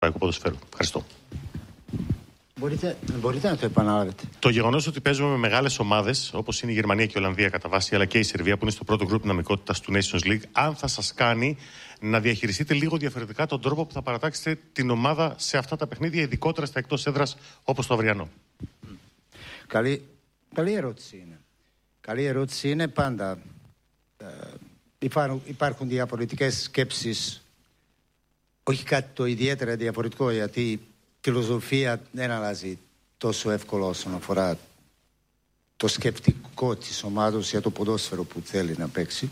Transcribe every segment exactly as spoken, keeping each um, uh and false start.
ευρωπαϊκού ποδοσφαίρου. Ευχαριστώ. Μπορείτε, μπορείτε να το επαναλάβετε. Το γεγονός ότι παίζουμε με μεγάλες ομάδες, όπως είναι η Γερμανία και η Ολλανδία κατά βάση, αλλά και η Σερβία που είναι στο πρώτο γκρουπ δυναμικότητας του Nations League, αν θα σας κάνει να διαχειριστείτε λίγο διαφορετικά τον τρόπο που θα παρατάξετε την ομάδα σε αυτά τα παιχνίδια, ειδικότερα στα εκτός έδρας όπως το αυριανό. Καλή, καλή ερώτηση είναι. Καλή ερώτηση είναι πάντα. Ε, υπάρχουν, υπάρχουν διαφορετικές σκέψεις. Όχι κάτι το ιδιαίτερα διαφορετικό, γιατί η φιλοσοφία δεν αλλάζει τόσο εύκολα όσον αφορά το σκεπτικό της ομάδας για το ποδόσφαιρο που θέλει να παίξει.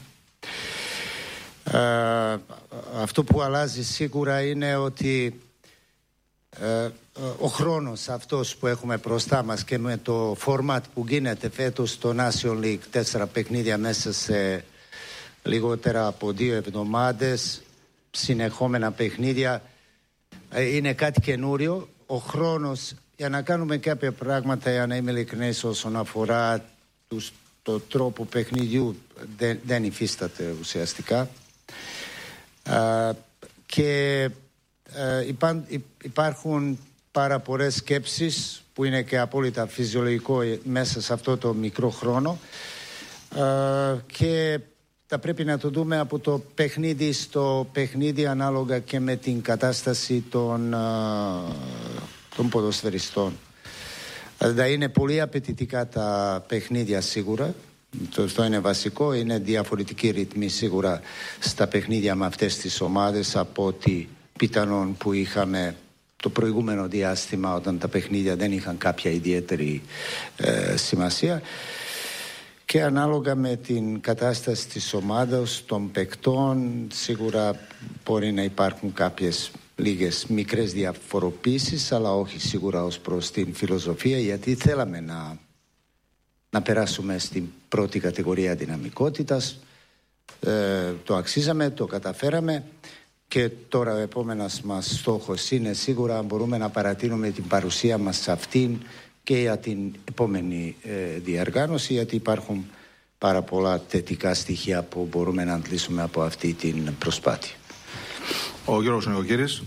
Ε, αυτό που αλλάζει σίγουρα είναι ότι ε, ο χρόνος αυτός που έχουμε μπροστά μας και με το format που γίνεται φέτος στο National League, τέσσερα παιχνίδια μέσα σε λιγότερα από δύο εβδομάδες, συνεχόμενα παιχνίδια, είναι κάτι καινούριο. Ο χρόνος για να κάνουμε κάποια πράγματα, για να είμαι ειλικρινής όσον αφορά τους, το τρόπο παιχνιδιού, δεν, δεν υφίσταται ουσιαστικά. Α, και α, υπά, υπάρχουν πάρα πολλές σκέψεις που είναι και απόλυτα φυσιολογικό μέσα σε αυτό το μικρό χρόνο, α, και θα πρέπει να το δούμε από το παιχνίδι στο παιχνίδι ανάλογα και με την κατάσταση των, των ποδοσφαιριστών. Δηλαδή είναι πολύ απαιτητικά τα παιχνίδια σίγουρα. Το, αυτό είναι βασικό. Είναι διαφορετική ρυθμή σίγουρα στα παιχνίδια με αυτές τις ομάδες από ό,τι πιθανόν που είχαμε το προηγούμενο διάστημα όταν τα παιχνίδια δεν είχαν κάποια ιδιαίτερη ε, σημασία. Και ανάλογα με την κατάσταση της ομάδας, των παικτών, σίγουρα μπορεί να υπάρχουν κάποιες λίγες μικρές διαφοροποίησεις, αλλά όχι σίγουρα ως προς την φιλοσοφία, γιατί θέλαμε να, να περάσουμε στην πρώτη κατηγορία δυναμικότητας. Ε, το αξίζαμε, το καταφέραμε και τώρα ο επόμενος μας στόχος είναι σίγουρα αν μπορούμε να παρατείνουμε την παρουσία μας σε αυτήν και για την επόμενη ε, διαργάνωση, γιατί υπάρχουν πάρα πολλά θετικά στοιχεία που μπορούμε να αντλήσουμε από αυτή την προσπάθεια. Ο Γιώργος Νικοκύρης.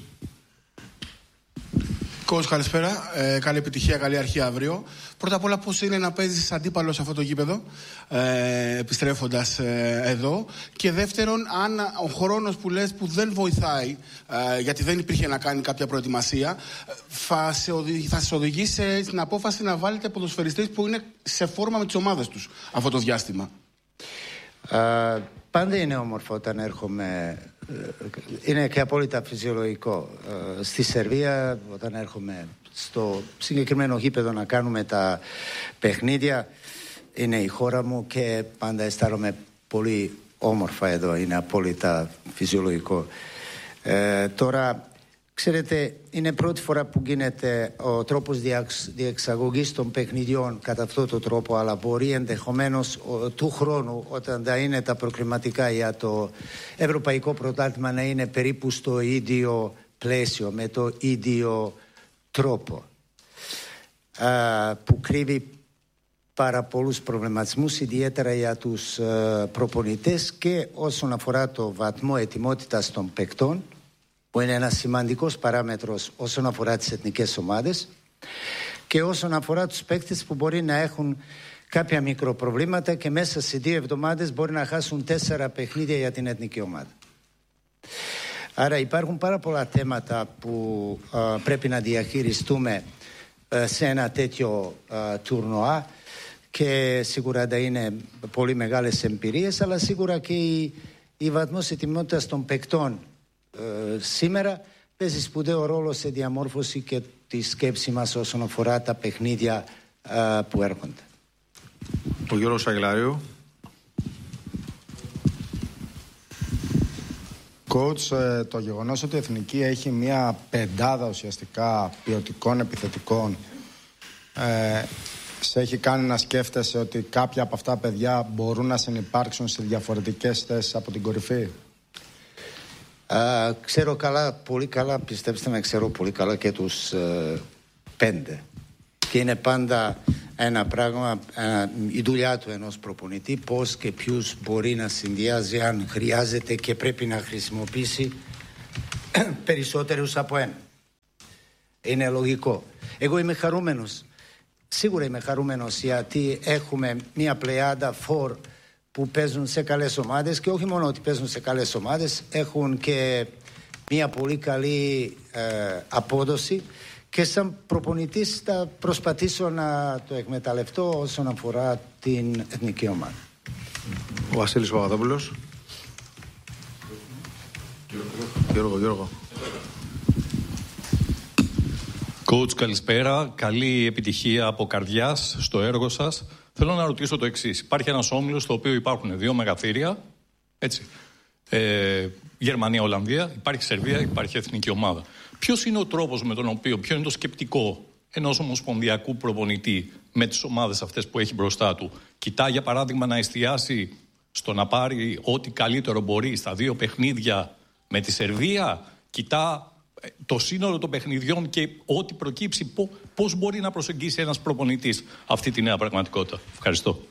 Κώστας, καλησπέρα. Ε, καλή επιτυχία, καλή αρχή αύριο. Πρώτα απ' όλα, πώς είναι να παίζεις αντίπαλο σε αυτό το γήπεδο, ε, επιστρέφοντας ε, εδώ. Και δεύτερον, αν ο χρόνος που λες που δεν βοηθάει, ε, γιατί δεν υπήρχε να κάνει κάποια προετοιμασία, θα, σε οδη, θα σας οδηγήσει στην απόφαση να βάλετε ποδοσφαιριστές που είναι σε φόρμα με τις ομάδες τους αυτό το διάστημα. Uh, πάντα είναι όμορφο όταν έρχομαι, είναι και απόλυτα φυσιολογικό. Uh, στη Σερβία όταν έρχομαι στο συγκεκριμένο γήπεδο να κάνουμε τα παιχνίδια, είναι η χώρα μου και πάντα αισθάνομαι πολύ όμορφα εδώ, είναι απόλυτα φυσιολογικό. Uh, τώρα, ξέρετε, είναι πρώτη φορά που γίνεται ο τρόπος διεξαγωγής των παιχνιδιών κατά αυτόν τον τρόπο, αλλά μπορεί ενδεχομένως του χρόνου, όταν θα είναι τα προκριματικά για το Ευρωπαϊκό Πρωτάθλημα, να είναι περίπου στο ίδιο πλαίσιο, με το ίδιο τρόπο, α, που κρύβει πάρα πολλούς προβληματισμούς, ιδιαίτερα για τους α, προπονητές και όσον αφορά το βαθμό ετοιμότητας των παικτών, που είναι ένας σημαντικός παράμετρος όσον αφορά τις εθνικές ομάδες και όσον αφορά τους παίκτες που μπορεί να έχουν κάποια μικροπροβλήματα και μέσα σε δύο εβδομάδες μπορεί να χάσουν τέσσερα παιχνίδια για την εθνική ομάδα. Άρα υπάρχουν πάρα πολλά θέματα που α, πρέπει να διαχειριστούμε α, σε ένα τέτοιο α, τουρνουά και σίγουρα θα είναι πολύ μεγάλες εμπειρίες, αλλά σίγουρα και η, η βαθμός ετοιμότητας των παικτών Uh, σήμερα παίζει σπουδαίο ρόλο σε διαμόρφωση και τη σκέψη μας όσον αφορά τα παιχνίδια uh, που έρχονται. Ο Γιώργος Αγγελαρίου. Coach, ε, το γεγονός ότι η Εθνική έχει μια πεντάδα ουσιαστικά ποιοτικών επιθετικών ε, σε έχει κάνει να σκέφτεσαι ότι κάποια από αυτά παιδιά μπορούν να συνυπάρξουν σε διαφορετικές θέσεις από την κορυφή? Uh, ξέρω καλά, πολύ καλά, πιστέψτε με, ξέρω πολύ καλά και τους uh, πέντε. Και είναι πάντα ένα πράγμα, uh, η δουλειά του ενός προπονητή, πώς και ποιους μπορεί να συνδυάζει αν χρειάζεται και πρέπει να χρησιμοποιήσει περισσότερους από ένα. Είναι λογικό. Εγώ είμαι χαρούμενος. Σίγουρα είμαι χαρούμενος γιατί έχουμε μια πλεάδα φορ που παίζουν σε καλές ομάδες και όχι μόνο ότι παίζουν σε καλές ομάδες, έχουν και μια πολύ καλή ε, απόδοση και σαν προπονητής θα προσπαθήσω να το εκμεταλλευτώ όσον αφορά την εθνική ομάδα. Ο Βασίλης Παπαδόπουλος. Γιώργο, Γιώργο. Coach, καλησπέρα. Καλή επιτυχία από καρδιάς στο έργο σας. Θέλω να ρωτήσω το εξής. Υπάρχει ένας όμιλος στο οποίο υπάρχουν δύο μεγαθύρια, έτσι. Ε, Γερμανία, Ολλανδία, υπάρχει Σερβία, υπάρχει εθνική ομάδα. Ποιος είναι ο τρόπος με τον οποίο, ποιο είναι το σκεπτικό ενός ομοσπονδιακού προπονητή με τις ομάδες αυτές που έχει μπροστά του? Κοιτά, για παράδειγμα, να εστιάσει στο να πάρει ό,τι καλύτερο μπορεί στα δύο παιχνίδια με τη Σερβία? Κοιτά το σύνολο των παιχνιδιών και ό,τι προκύψει, πώς μπορεί να προσεγγίσει ένας προπονητής αυτή τη νέα πραγματικότητα? Ευχαριστώ.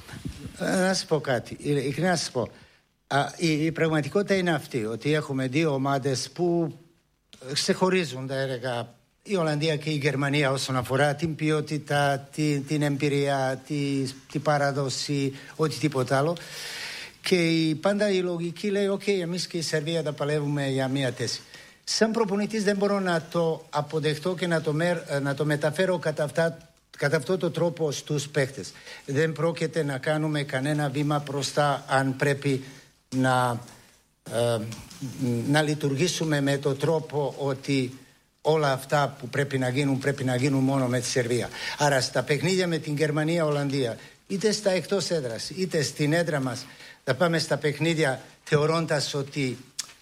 Να σας πω κάτι, ειλικρινά να σας πω. Α, η, η πραγματικότητα είναι αυτή, ότι έχουμε δύο ομάδες που ξεχωρίζουν, τα έλεγα, η Ολλανδία και η Γερμανία όσον αφορά την ποιότητα, την, την εμπειρία, την, την παράδοση, ό,τι τίποτα άλλο. Και η, πάντα η λογική λέει, οκ, okay, εμείς και η Σερβία θα παλεύουμε για μία θέση. Σαν προπονητής δεν μπορώ να το αποδεχτώ και να το, μερ, να το μεταφέρω κατά, αυτά, κατά αυτό το τρόπο στους παίχτες. Δεν πρόκειται να κάνουμε κανένα βήμα μπροστά αν πρέπει να, ε, να λειτουργήσουμε με τον τρόπο ότι όλα αυτά που πρέπει να γίνουν πρέπει να γίνουν μόνο με τη Σερβία. Άρα στα παιχνίδια με την Γερμανία, Ολλανδία, είτε στα εκτός έδρας είτε στην έδρα μας, θα πάμε στα παιχνίδια θεωρώντας ότι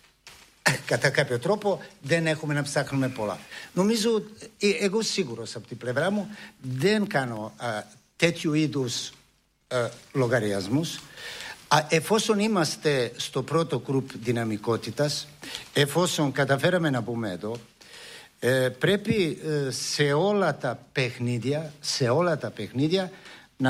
κατά κάποιο τρόπο δεν έχουμε να ψάχνουμε πολλά. Νομίζω, εγώ σίγουρος από την πλευρά μου δεν κάνω α, τέτοιου είδους α, λογαριασμούς. Α, εφόσον είμαστε στο πρώτο γκρουπ δυναμικότητας, εφόσον καταφέραμε να πούμε εδώ, ε, πρέπει ε, σε όλα τα παιχνίδια, σε όλα τα παιχνίδια να,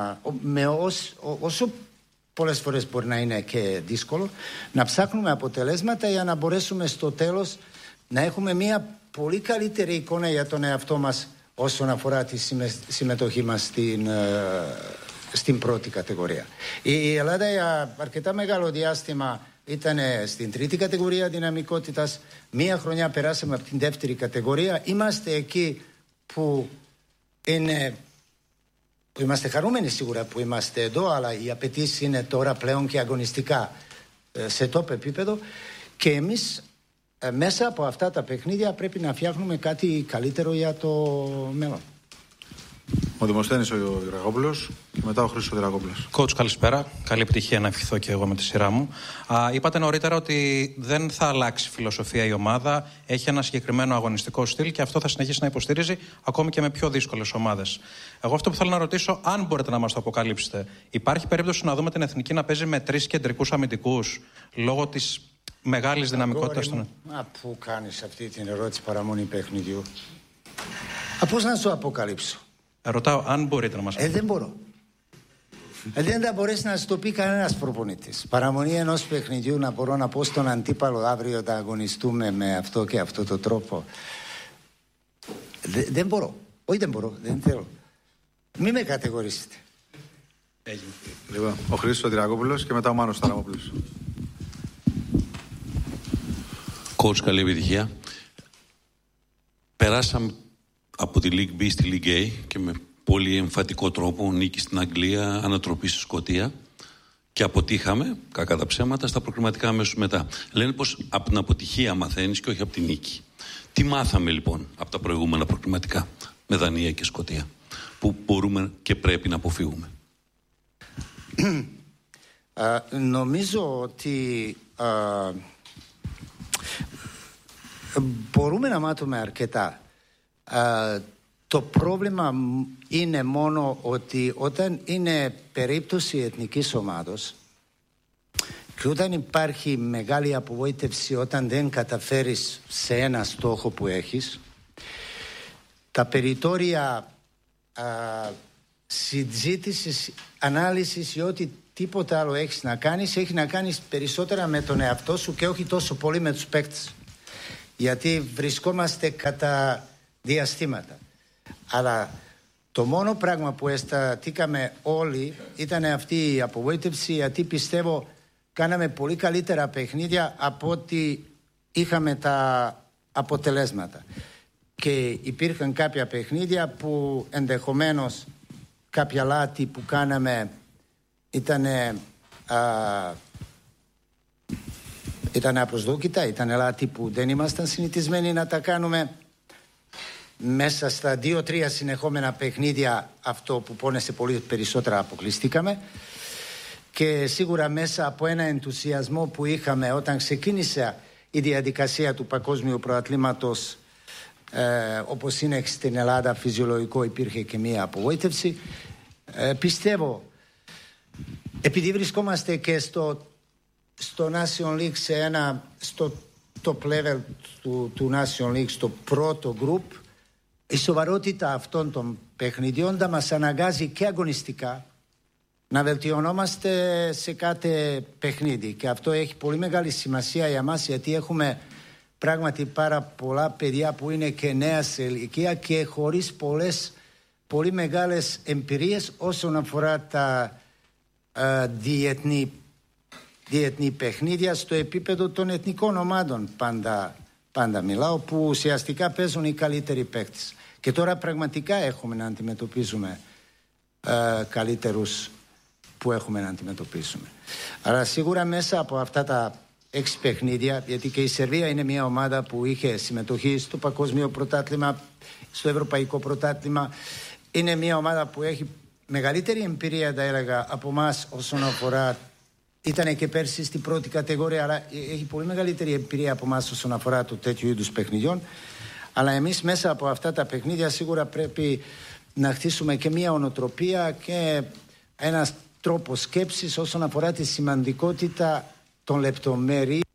με ως, ό, όσο πολλές φορές μπορεί να είναι και δύσκολο, να ψάχνουμε αποτελέσματα για να μπορέσουμε στο τέλος να έχουμε μια πολύ καλύτερη εικόνα για τον εαυτό μας όσον αφορά τη συμμετοχή μας στην, στην πρώτη κατηγορία. Η Ελλάδα για αρκετά μεγάλο διάστημα ήταν στην τρίτη κατηγορία δυναμικότητας. Μία χρονιά περάσαμε από την δεύτερη κατηγορία. Είμαστε εκεί που είναι... Είμαστε χαρούμενοι σίγουρα που είμαστε εδώ, αλλά οι απαιτήσεις είναι τώρα πλέον και αγωνιστικά σε top επίπεδο και εμείς μέσα από αυτά τα παιχνίδια πρέπει να φτιάχνουμε κάτι καλύτερο για το μέλλον. Ο Δημοσθένης ο Γεραγόπουλος και μετά ο Χρήστος Δραγόπουλος. Coach, καλησπέρα. Καλή επιτυχία να ευχηθώ και εγώ με τη σειρά μου. Α, είπατε νωρίτερα ότι δεν θα αλλάξει φιλοσοφία η ομάδα. Έχει ένα συγκεκριμένο αγωνιστικό στυλ και αυτό θα συνεχίσει να υποστηρίζει ακόμη και με πιο δύσκολες ομάδες. Εγώ αυτό που θέλω να ρωτήσω, αν μπορείτε να μας το αποκαλύψετε, υπάρχει περίπτωση να δούμε την εθνική να παίζει με τρεις κεντρικούς αμυντικούς λόγω της μεγάλης δυναμικότητας των. Μα πού κάνεις αυτή την ερώτηση παραμονή παιχνιδιού? Α, πώς να σου αποκαλύψω? Ρωτάω αν μπορείτε να μας Ε, δεν μπορώ. ε, δεν θα μπορέσει να σου το πει κανένας προπονητής. Παραμονή ενός παιχνιδιού να μπορώ να πω στον αντίπαλο αύριο θα αγωνιστούμε με αυτό και αυτό το τρόπο. Δε, δεν μπορώ. Όχι δεν μπορώ. Δεν θέλω. Μη με κατηγορήσετε. Έγινε. Λοιπόν, ο Χρήστος Δραγόπουλος και μετά ο Μάνος Ταραμόπουλος. Coach, καλή επιτυχία. Περάσαμε από τη League B στη League A και με πολύ εμφατικό τρόπο νίκη στην Αγγλία, ανατροπή στη Σκωτία και αποτύχαμε, κακά τα ψέματα, στα προκριματικά αμέσως μετά. Λένε πως από την αποτυχία μαθαίνεις και όχι από την νίκη. Τι μάθαμε λοιπόν από τα προηγούμενα προκριματικά με Δανία και Σκωτία που μπορούμε και πρέπει να αποφύγουμε? α, νομίζω ότι α, μπορούμε να μάθουμε αρκετά. Uh, το πρόβλημα είναι μόνο ότι όταν είναι περίπτωση εθνικής ομάδος και όταν υπάρχει μεγάλη απογοήτευση, όταν δεν καταφέρεις σε ένα στόχο που έχεις, τα περιθώρια uh, συζήτησης, ανάλυσης ή ό,τι τίποτα άλλο έχεις να κάνεις, έχει να κάνεις περισσότερα με τον εαυτό σου και όχι τόσο πολύ με τους παίκτες. Γιατί βρισκόμαστε κατά διαστήματα. Αλλά το μόνο πράγμα που αισθανθήκαμε όλοι ήταν αυτή η απογοήτευση, γιατί πιστεύω κάναμε πολύ καλύτερα παιχνίδια από ότι είχαμε τα αποτελέσματα. Και υπήρχαν κάποια παιχνίδια που ενδεχομένως κάποια λάθη που κάναμε ήταν ήταν απροσδόκητα, ήταν λάθη που δεν ήμασταν συνηθισμένοι να τα κάνουμε. Μέσα στα δύο-τρία συνεχόμενα παιχνίδια, αυτό που πόνεσε πολύ περισσότερα, αποκλειστήκαμε. Και σίγουρα μέσα από ένα ενθουσιασμό που είχαμε όταν ξεκίνησε η διαδικασία του Παγκόσμιου Πρωταθλήματος, ε, όπως είναι στην Ελλάδα φυσιολογικό, υπήρχε και μία απογοήτευση. Ε, πιστεύω, επειδή βρισκόμαστε και στο, στο National League, σε ένα, στο top level του, του National League, στο πρώτο group, η σοβαρότητα αυτών των παιχνιδιών θα μας αναγκάζει και αγωνιστικά να βελτιωνόμαστε σε κάθε παιχνίδι. Και αυτό έχει πολύ μεγάλη σημασία για μας, γιατί έχουμε πράγματι πάρα πολλά παιδιά που είναι και νέα σε ηλικία και χωρίς πολλές, πολύ μεγάλες εμπειρίες όσον αφορά τα uh, διεθνή, διεθνή παιχνίδια στο επίπεδο των εθνικών ομάδων. Πάντα, πάντα μιλάω, που ουσιαστικά παίζουν οι καλύτεροι παίκτες. Και τώρα πραγματικά έχουμε να αντιμετωπίζουμε uh, καλύτερους που έχουμε να αντιμετωπίσουμε. Αλλά σίγουρα μέσα από αυτά τα έξι παιχνίδια, γιατί και η Σερβία είναι μια ομάδα που είχε συμμετοχή στο Παγκόσμιο Πρωτάθλημα, στο Ευρωπαϊκό Πρωτάθλημα, είναι μια ομάδα που έχει μεγαλύτερη εμπειρία, θα έλεγα, από εμάς όσον αφορά, ήταν και πέρσι στην πρώτη κατηγορία, αλλά έχει πολύ μεγαλύτερη εμπειρία από εμάς όσον αφορά το τέτοιου είδους παιχνιδιών. Αλλά εμείς μέσα από αυτά τα παιχνίδια σίγουρα πρέπει να χτίσουμε και μια ονοτροπία και ένας τρόπο σκέψης όσον αφορά τη σημαντικότητα των λεπτομέρειων.